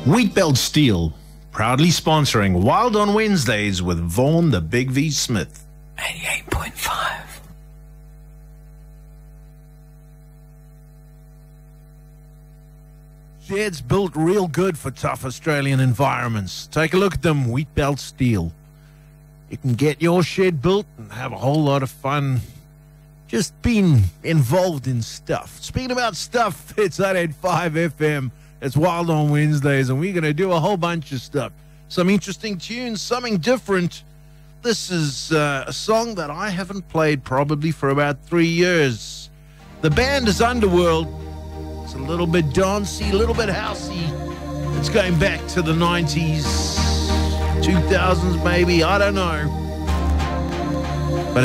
Wheatbelt Steel, proudly sponsoring Wild on Wednesdays with Vaughan the Big V Smith. 88.5. Sheds built real good for tough Australian environments. Take a look at them, Wheatbelt Steel. You can get your shed built and have a whole lot of fun just being involved in stuff. Speaking about stuff, it's 885 FM. It's Wild on Wednesdays, and we're going to do a whole bunch of stuff. Some interesting tunes, something different. This is a song that I haven't played probably for about 3 years. The band is Underworld. It's a little bit dancey, a little bit housey. It's going back to the 90s, 2000s maybe, I don't know.